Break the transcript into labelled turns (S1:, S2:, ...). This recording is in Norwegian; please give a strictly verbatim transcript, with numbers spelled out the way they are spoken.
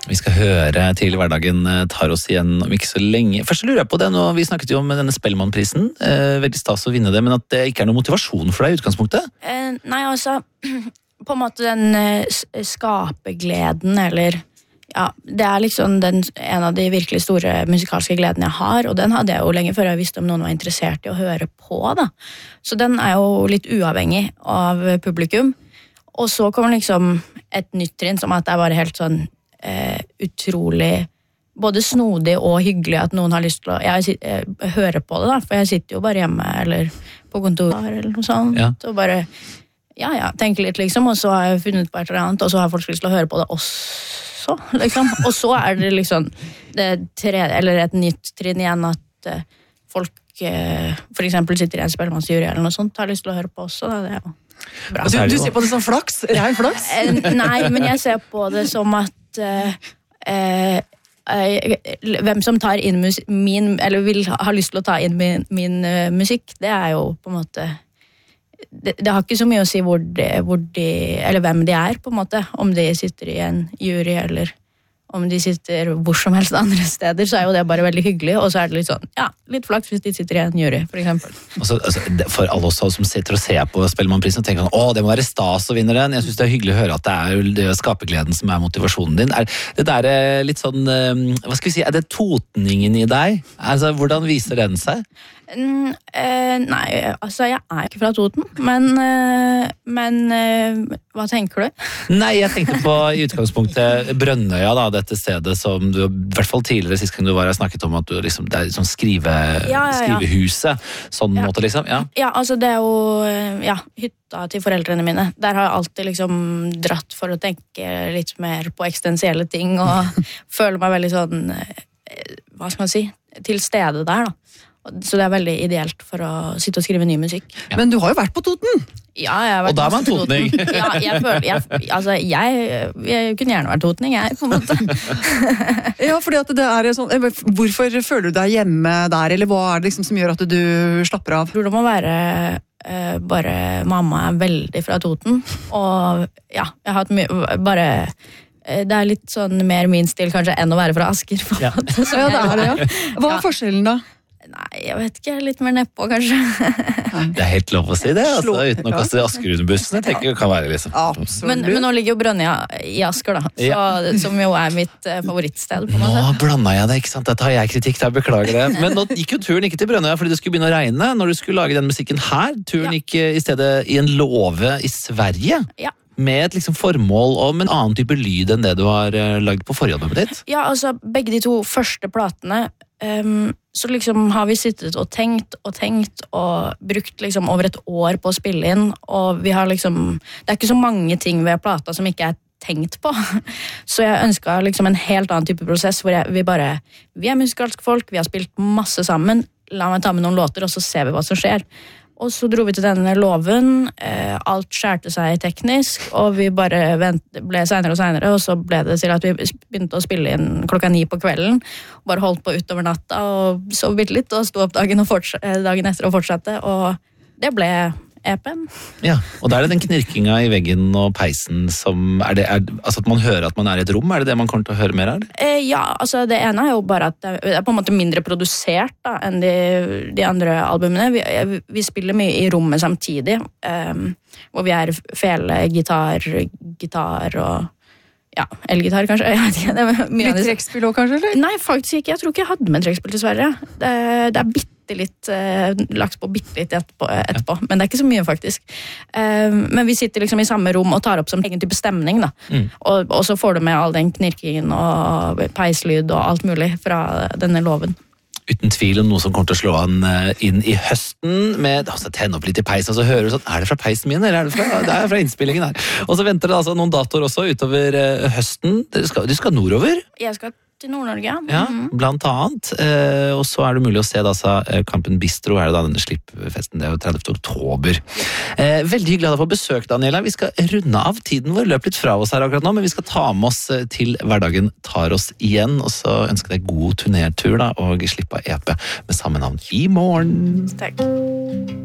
S1: Vi skal høre til hverdagen tar oss igjen om ikke så lenge. Først lurer jeg på det, nå, vi snakket jo om denne Spellemannprisen, eh, veldig stas å vinne det, men at det ikke er noen motivasjon for deg i utgangspunktet?
S2: Eh, nei, altså, på en måte den eh, skapergleden, eller ja, det er liksom den, en av de virkelig store musikalske gledene jeg har, og den hadde jeg jo lenge før jeg visste om noen var interessert i å høre på, da. Så den er jo litt uavhengig av publikum. Og så kommer liksom et nytt trinn, som at det er bare helt sånn eh, utrolig, både snodig og hyggelig at noen har lyst til å jeg, jeg, høre på det, da, for jeg sitter jo bare hjemme, eller på kontor, eller noe sånt, ja. Og bare, ja, ja, tenker litt liksom, og så har jeg funnet på et eller annet, og så har folk lyst til å høre på det også, liksom. Og så er det liksom det tre, eller et nytt trinn igjen, at eh, folk eh, for eksempel sitter i en spellemannsjury eller noe sånt, har lyst til å høre på også, da, det er jo bra.
S3: Du, du ser på det som flaks? Rein flaks?
S2: Nei, men jeg ser på det som at uh, uh, uh, hvem som tar inn mus- min, eller vil ha, har lyst til å ta inn min, min uh, musikk, det er jo på en måte det, det har ikke så mye å si hvor de, hvor de, eller hvem de er, på en måte, om de sitter i en jury eller om de sitter hvor som helst andre steder, så er jo det bare veldig hyggelig, og så er det litt sånn, ja, litt flaks hvis de sitter i en jury, for eksempel.
S1: Altså, altså, for alle oss som sitter og ser på Spellemannprisen, tenker sånn, å, det må være stas å vinne den. Jeg synes det er hyggelig å høre at det er det skapergleden som er motivasjonen din. Er det der litt sånn, hva skal vi si, er det totningen i deg? Altså, hvordan viser den seg?
S2: Mm, eh, nei, altså jeg er ikke fra Toten, men, eh, men eh, hva tenker du?
S1: Nei, jeg tenkte på i utgangspunktet Brønnøya, da, dette stedet som du, i hvert fall tidligere sist gang du var her, snakket om at du liksom, det er sånn skrive,
S2: ja, ja, ja.
S1: skrivehuset, sånn
S2: ja.
S1: måte liksom, ja.
S2: Ja, altså det er jo, ja, hytta til foreldrene mine. Der har jeg alltid liksom dratt for å tenke litt mer på eksistensielle ting, og føler meg veldig sånn, hva skal man si, til stede der, da. Så det er veldig ideelt for å sitte og skrive ny musikk.
S3: Ja. Men du har jo vært på Toten!
S2: Ja, jeg har vært
S1: og da er man totning!
S2: Ja, jeg føler, jeg, altså, jeg, jeg kunne gjerne vært totning, jeg, på en måte.
S3: Ja, fordi at det er sånn, hvorfor føler du deg hjemme der, eller hva er det liksom som gjør at du slapper av?
S2: Jeg tror det må være uh, bare mamma er veldig fra Toten, og ja, jeg har hatt mye, bare... Det er litt sånn mer min stil kanskje enn å være fra Asker. På
S3: ja.
S2: Måte,
S3: ja, det er det, ja. Hva er forskjellen da?
S2: Nei, jeg vet ikke, litt mer nedpå kanskje.
S1: Det er helt lov å si det, altså, uten å kaste Asker under bussen, jeg tenker det kan være liksom.
S2: Men, men nå ligger jo Brønnøya i Asker da, så, ja. Som jo er mitt uh, favorittsted. På
S1: nå blanda jeg det, ikke sant? Dette har jeg kritikk, der beklager det. Men nå gikk jo turen ikke til Brønnøya fordi det skulle begynne å regne når du skulle lage den musikken her. Turen ja. Gikk i stedet i en låve i Sverige.
S2: Ja.
S1: Med et liksom formål om en annen type lyd enn det du har uh, lagd på forrige albumet ditt?
S2: Ja, altså begge de to første platene, um, så liksom har vi sittet og tenkt og tenkt og brukt liksom over et år på å spille inn, og vi har liksom, det er ikke så mange ting ved plata som ikke er tenkt på. Så jeg ønsket liksom en helt annen type prosess, hvor jeg, vi bare, vi er musikalske folk, vi har spilt masse sammen, la meg ta med noen låter, og så ser vi hva som skjer. Og så dro vi til denne låven, eh, alt skjærte seg teknisk, og vi bare vent, ble senere og senere, og så ble det til at vi begynte å spille inn klokka ni på kvelden, og bare holdt på utover natta, og sov bitte litt, og stod opp dagen, og dagen etter og fortsatte, og det ble E P-en.
S1: Ja, og da er det den knirkinga i veggen og peisen som, er det, er, altså at man hører at man er i et rom, er det det man kommer til å høre mer av?
S2: Eh, ja, altså det ene er jo bare at det er på en måte mindre produsert da, enn de, de andre albumene. Vi, vi spiller mye i rommet samtidig, um, hvor vi er fele, gitar, gitar og ja, elgitar kanskje, jeg vet ikke. Det er mye
S3: litt trekkspill også kanskje, eller?
S2: Nei, faktisk ikke. Jeg tror ikke jeg hadde med trekkspill til Sverige. Det, det er bitte litt, uh, lagt på bitte litt etterpå, etterpå, men det er ikke så mye faktisk. Uh, men vi sitter liksom i samme rom og tar opp som egen type stemning, da. Mm. Og, og så får du med all den knirkingen og peislyd og alt mulig fra denne låven.
S1: Uten tvil om noe som kommer til å slå an inn i høsten med, altså tenne opp litt i peisen, og så hører du sånn, er det fra peisen min, eller er det fra, det er fra innspillingen her? Og så venter det altså noen datoer også utover høsten. Du skal, du skal nordover?
S2: Jeg skal til Nord-Norge, ja.
S1: Ja, blant annet. Eh, og så er det mulig å se da, så, Kampen Bistro er det da denne slippfesten, det er jo tredivte oktober. Eh, veldig hyggelig å ha deg på besøk, Daniela. Vi skal runde av tiden vår, løp litt fra oss her akkurat nå, men vi skal ta med oss til hverdagen tar oss igjen, og så ønsker deg god turnertur da, og slippe av E P med samme navn i morgen.
S2: Takk.